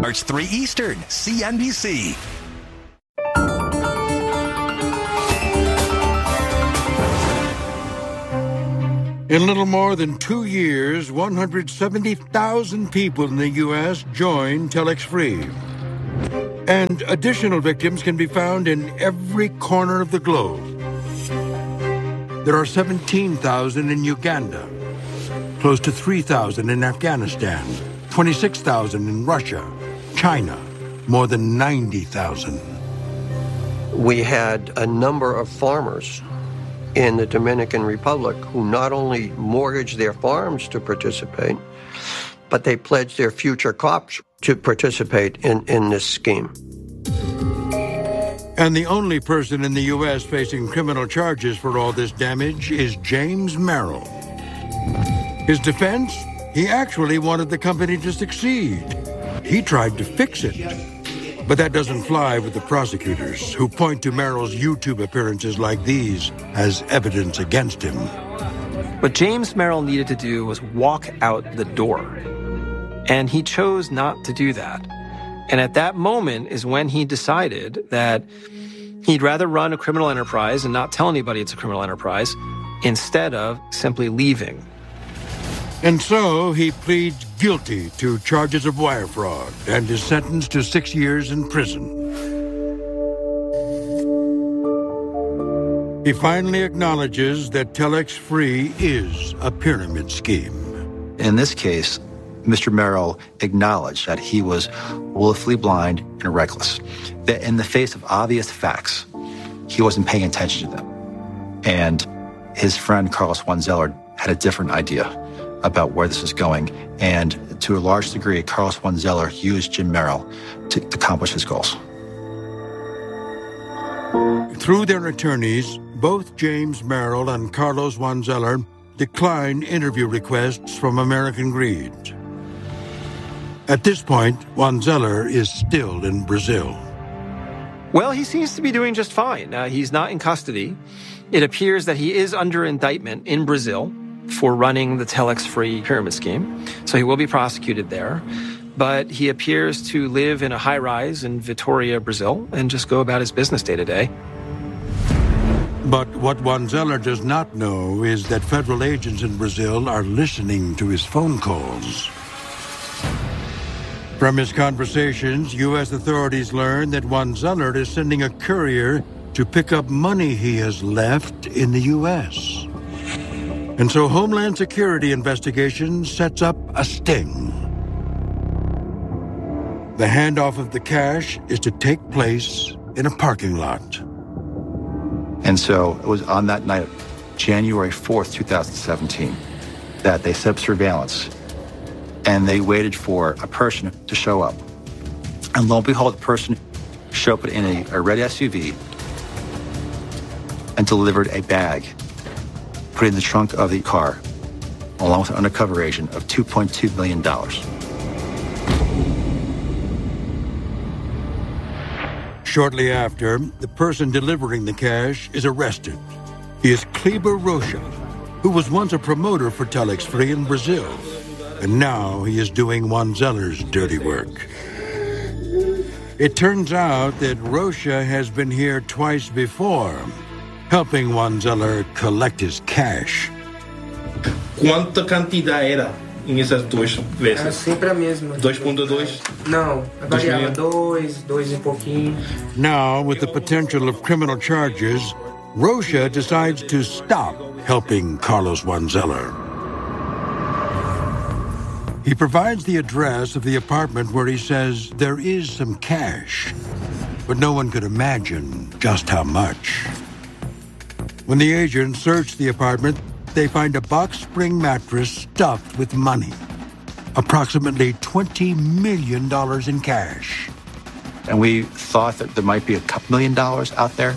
March 3 Eastern, CNBC. In little more than 2 years, 170,000 people in the U.S. joined Telex Free. And additional victims can be found in every corner of the globe. There are 17,000 in Uganda, close to 3,000 in Afghanistan, 26,000 in Russia, China, more than 90,000. We had a number of farmers in the Dominican Republic who not only mortgaged their farms to participate, but they pledged their future crops to participate in this scheme. And the only person in the U.S. facing criminal charges for all this damage is James Merrill. His defense? He actually wanted the company to succeed. He tried to fix it. But that doesn't fly with the prosecutors, who point to Merrill's YouTube appearances like these as evidence against him. What James Merrill needed to do was walk out the door. And he chose not to do that. And at that moment is when he decided that he'd rather run a criminal enterprise and not tell anybody it's a criminal enterprise instead of simply leaving. And so he pleads guilty to charges of wire fraud and is sentenced to 6 years in prison. He finally acknowledges that Telex Free is a pyramid scheme. In this case, Mr. Merrill acknowledged that he was willfully blind and reckless, that in the face of obvious facts, he wasn't paying attention to them. And his friend Carlos Juan Zeller had a different idea about where this is going. And to a large degree, Carlos Juan Zeller used Jim Merrill to accomplish his goals. Through their attorneys, both James Merrill and Carlos Juan Zeller declined interview requests from American Greed. At this point, Juan Zeller is still in Brazil. Well, he seems to be doing just fine. He's not in custody. It appears that he is under indictment in Brazil for running the Telex Free pyramid scheme. So he will be prosecuted there. But he appears to live in a high-rise in Vitória, Brazil, and just go about his business day to day. But what Juan Zeller does not know is that federal agents in Brazil are listening to his phone calls. From his conversations, U.S. authorities learn that Juan Zeller is sending a courier to pick up money he has left in the U.S. And so Homeland Security investigation sets up a sting. The handoff of the cash is to take place in a parking lot. And so it was on that night, January 4th, 2017, that they set up surveillance. And they waited for a person to show up. And lo and behold, the person showed up in a red SUV and delivered a bag, put it in the trunk of the car, along with an undercover agent of $2.2 million. Shortly after, the person delivering the cash is arrested. He is Kleber Rocha, who was once a promoter for Telex Free in Brazil. And now he is doing Juan Zeller's dirty work. It turns out that Rocha has been here twice before, helping Juan Zeller collect his cash. Quanta cantidad era em essas duas vezes? É sempre a mesma. 2.2? Não, variava 2 e pouquinho. Now, with the potential of criminal charges, Rocha decides to stop helping Carlos Juan Zeller. He provides the address of the apartment where he says there is some cash, but no one could imagine just how much. When the agents search the apartment, they find a box spring mattress stuffed with money, approximately $20 million in cash. And we thought that there might be a couple $1 million out there,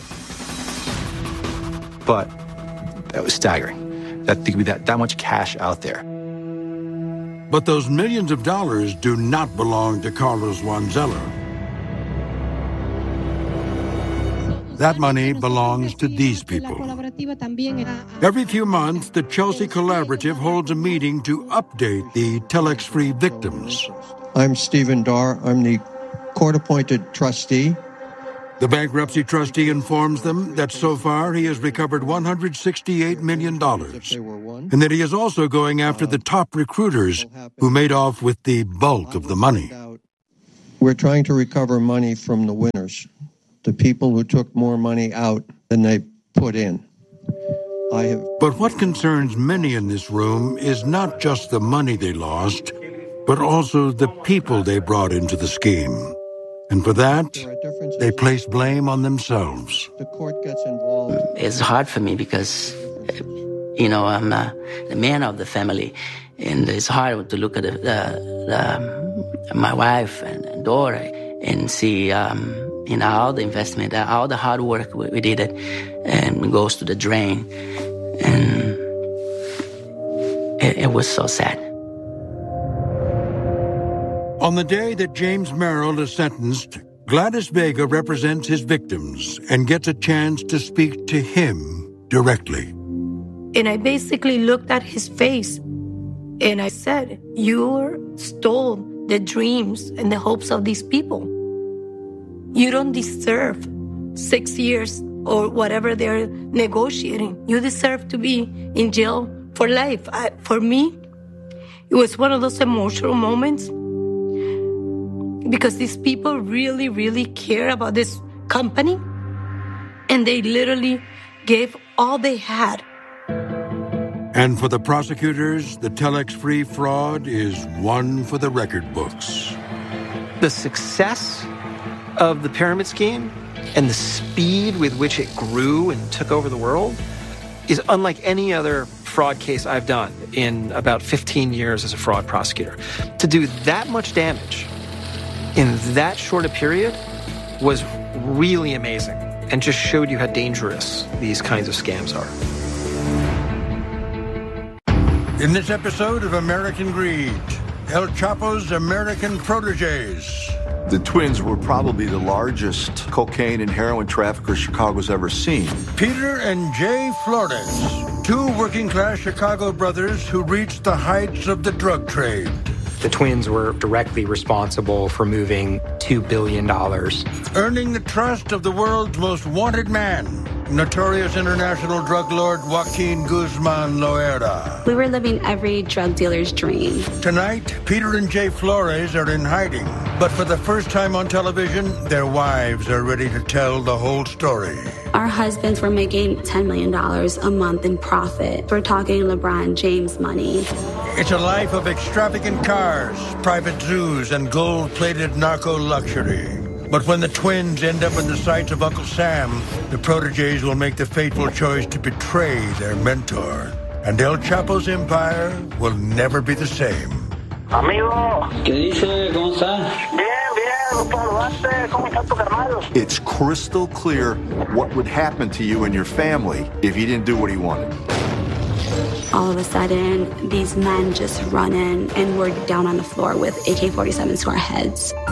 but that was staggering, that there could be that much cash out there. But those millions of dollars do not belong to Carlos Juan Zeller. That money belongs to these people. Every few months, the Chelsea Collaborative holds a meeting to update the telex-free victims. I'm Stephen Darr. I'm the court-appointed trustee. The bankruptcy trustee informs them that so far he has recovered $168 million, and that he is also going after the top recruiters who made off with the bulk of the money. We're trying to recover money from the winners, the people who took more money out than they put in. But what concerns many in this room is not just the money they lost, but also the people they brought into the scheme. And for that, they place blame on themselves. The court gets involved. It's hard for me because, I'm the man of the family, and it's hard to look at my wife and daughter and see, all the investment, all the hard work we did it, and it goes to the drain. And it was so sad. On the day that James Merrill is sentenced, Gladys Vega represents his victims and gets a chance to speak to him directly. And I basically looked at his face and I said, "You stole the dreams and the hopes of these people. You don't deserve 6 years or whatever they're negotiating. You deserve to be in jail for life." For me, it was one of those emotional moments because these people really, really care about this company, and they literally gave all they had. And for the prosecutors, the telex-free fraud is one for the record books. The success of the pyramid scheme and the speed with which it grew and took over the world is unlike any other fraud case I've done in about 15 years as a fraud prosecutor. To do that much damage in that short a period was really amazing and just showed you how dangerous these kinds of scams are. In this episode of American Greed, El Chapo's American protégés. The twins were probably the largest cocaine and heroin traffickers Chicago's ever seen. Peter and Jay Flores, two working-class Chicago brothers who reached the heights of the drug trade. The twins were directly responsible for moving $2 billion. Earning the trust of the world's most wanted man, notorious international drug lord Joaquin Guzman Loera. We were living every drug dealer's dream. Tonight, Peter and Jay Flores are in hiding, but for the first time on television, their wives are ready to tell the whole story. Our husbands were making $10 million a month in profit. We're talking LeBron James money. It's a life of extravagant cars, private zoos, and gold-plated narco luxury. But when the twins end up in the sights of Uncle Sam, the protégés will make the fateful choice to betray their mentor. And El Chapo's empire will never be the same. Amigo. ¿Qué dice? ¿Cómo está? It's crystal clear what would happen to you and your family if you didn't do what he wanted. All of a sudden, these men just run in and we're down on the floor with AK-47s to our heads.